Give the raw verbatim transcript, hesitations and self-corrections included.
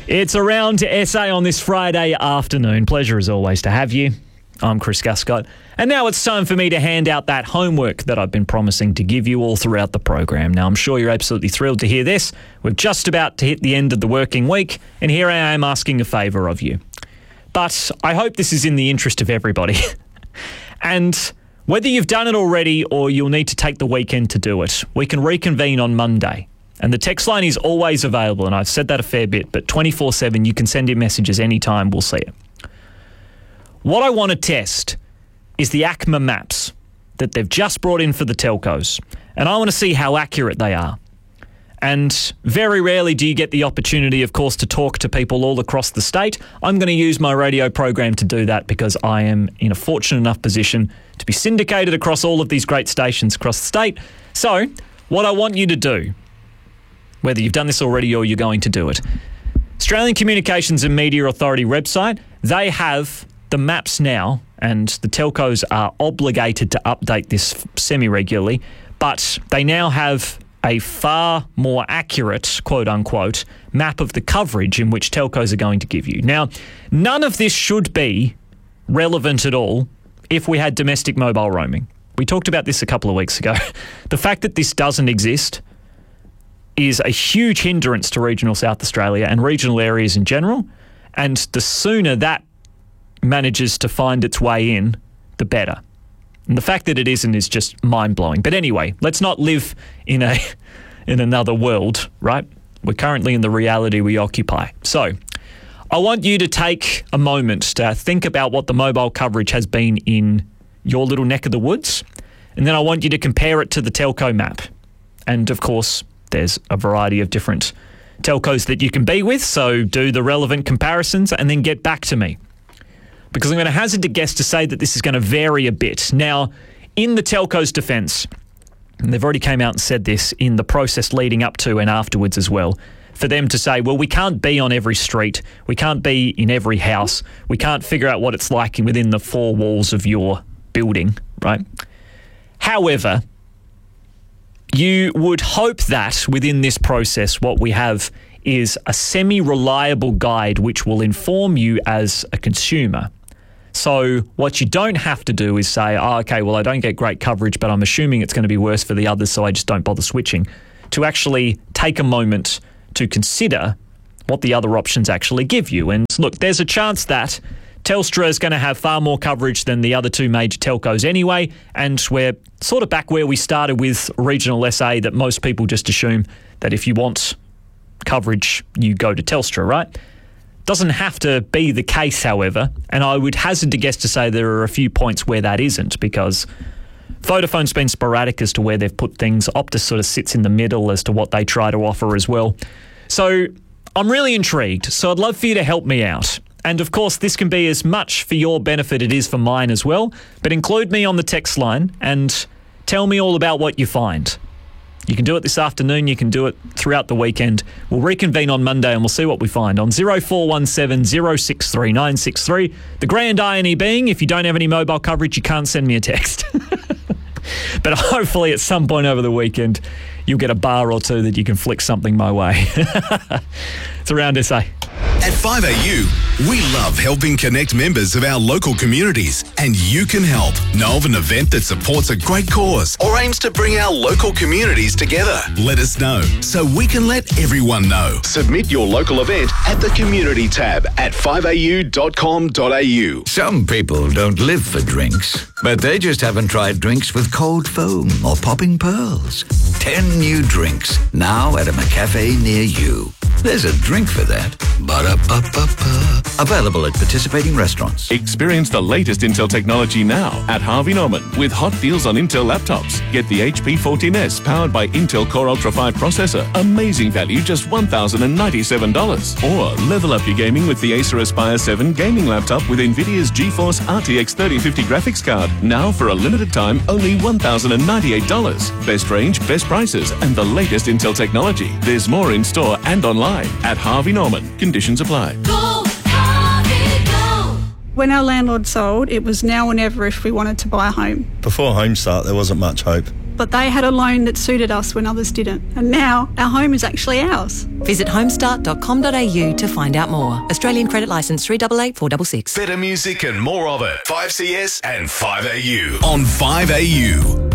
It's Around S A on this Friday afternoon. Pleasure as always to have you. I'm Chris Guscott. And now it's time for me to hand out that homework that I've been promising to give you all throughout the program. Now, I'm sure you're absolutely thrilled to hear this. We're just about to hit the end of the working week, and here I am asking a favour of you. But I hope this is in the interest of everybody. And whether you've done it already or you'll need to take the weekend to do it, we can reconvene on Monday. And the text line is always available, and I've said that a fair bit, but twenty-four seven, you can send in messages anytime, we'll see it. What I want to test is the ACMA maps that they've just brought in for the telcos, and I want to see how accurate they are. And very rarely do you get the opportunity, of course, to talk to people all across the state. I'm going to use my radio program to do that because I am in a fortunate enough position to be syndicated across all of these great stations across the state. So what I want you to do, whether you've done this already or you're going to do it, Australian Communications and Media Authority website, they have the maps now, and the telcos are obligated to update this semi-regularly, but they now have a far more accurate, quote-unquote, map of the coverage in which telcos are going to give you. Now, none of this should be relevant at all if we had domestic mobile roaming. We talked about this a couple of weeks ago. The fact that this doesn't exist is a huge hindrance to regional South Australia and regional areas in general, and the sooner that manages to find its way in, the better. And the fact that it isn't is just mind-blowing. But anyway, let's not live in a in another world, right? We're currently in the reality we occupy. So I want you to take a moment to think about what the mobile coverage has been in your little neck of the woods, and then I want you to compare it to the telco map. And of course, there's a variety of different telcos that you can be with, so do the relevant comparisons and then get back to me. Because I'm going to hazard a guess to say that this is going to vary a bit. Now, in the telco's defence, and they've already came out and said this in the process leading up to and afterwards as well, for them to say, well, we can't be on every street, we can't be in every house, we can't figure out what it's like within the four walls of your building, right? However, you would hope that within this process, what we have is a semi-reliable guide which will inform you as a consumer. So what you don't have to do is say, oh, okay, well, I don't get great coverage, but I'm assuming it's going to be worse for the others, so I just don't bother switching. To actually take a moment to consider what the other options actually give you. And look, there's a chance that Telstra is going to have far more coverage than the other two major telcos anyway, and we're sort of back where we started with regional S A, that most people just assume that if you want coverage, you go to Telstra, right? Doesn't have to be the case, however, and I would hazard to guess to say there are a few points where that isn't, because Vodafone's been sporadic as to where they've put things. Optus sort of sits in the middle as to what they try to offer as well. So I'm really intrigued, so I'd love for you to help me out. And of course, this can be as much for your benefit as it is for mine as well, but include me on the text line and tell me all about what you find. You can do it this afternoon, you can do it throughout the weekend. We'll reconvene on Monday and we'll see what we find on zero four one seven, zero six three, nine six three. The grand irony being, if you don't have any mobile coverage, you can't send me a text. But hopefully at some point over the weekend, you'll get a bar or two that you can flick something my way. It's Around S A. At five A U, we love helping connect members of our local communities, and you can help. Know of an event that supports a great cause or aims to bring our local communities together? Let us know so we can let everyone know. Submit your local event at the Community tab at five a u dot com dot a u. Some people don't live for drinks, but they just haven't tried drinks with cold foam or popping pearls. Ten new drinks now at a McCafe near you. There's a drink for that. Ba-da-ba-ba-ba. Available at participating restaurants. Experience the latest Intel technology now at Harvey Norman with hot deals on Intel laptops. Get the H P fourteen S powered by Intel Core Ultra five processor. Amazing value, just one thousand ninety-seven dollars. Or level up your gaming with the Acer Aspire seven gaming laptop with NVIDIA's GeForce R T X thirty fifty graphics card. Now for a limited time, only one thousand ninety-eight dollars. Best range, best prices, and the latest Intel technology. There's more in store and online at Harvey Norman. Conditions apply. Go, Harvey, go. When our landlord sold, it was now or never if we wanted to buy a home. Before Home Start, there wasn't much hope. but they had a loan that suited us when others didn't. And now our home is actually ours. Visit homestart dot com dot a u to find out more. Australian credit licence three eight eight four six six. Better music and more of it. five C S and five A U on five A U.